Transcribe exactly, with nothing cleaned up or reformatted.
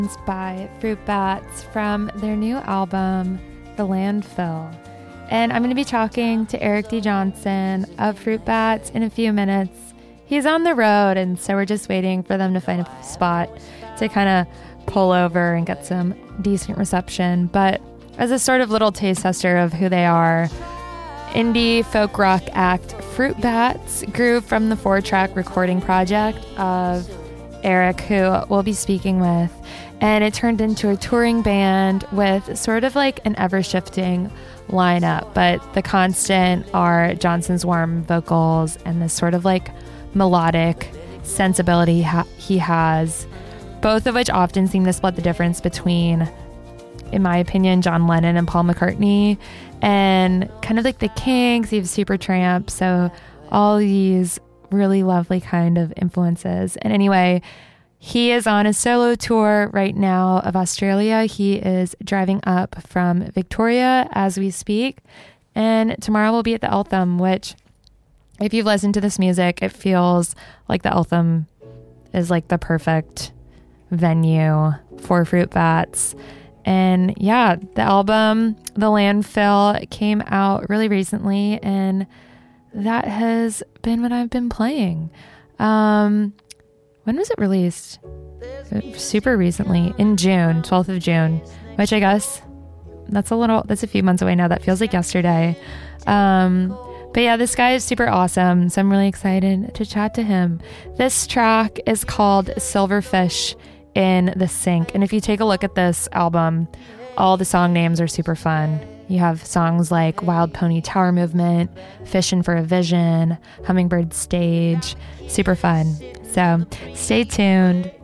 by Fruit Bats from their new album, The Landfill. And I'm going to be talking to Eric D. Johnson of Fruit Bats in a few minutes. He's on the road, and so we're just waiting for them to find a spot to kind of pull over and get some decent reception. But as a sort of little taste tester of who they are, indie folk rock act Fruit Bats grew from the four-track recording project of Eric, who we'll be speaking with, and it turned into a touring band with sort of like an ever-shifting lineup, but the constant are Johnson's warm vocals and this sort of like melodic sensibility ha- he has, both of which often seem to split the difference between, in my opinion, John Lennon and Paul McCartney, and kind of like the Kinks, you have Supertramp, so all these really lovely kind of influences. And anyway, he is on a solo tour right now of Australia. He is driving up from Victoria as we speak, and tomorrow we'll be at the Eltham, which, if you've listened to this music, it feels like the Eltham is like the perfect venue for Fruit Bats. And yeah, the album, The Landfill, came out really recently, and that has been what I've been playing. Um, when was it released? Super recently, in June, twelfth of June, which I guess that's a little, that's a few months away now. That feels like yesterday. Um, but yeah, this guy is super awesome, so I'm really excited to chat to him. This track is called Silverfish in the Sink. And if you take a look at this album, all the song names are super fun. You have songs like Wild Pony Tower Movement, Fishin' for a Vision, Hummingbird Stage, super fun. So stay tuned.